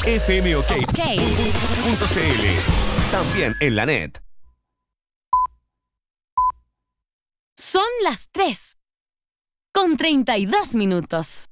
fmok.cl. También en la net. Son las 3:32.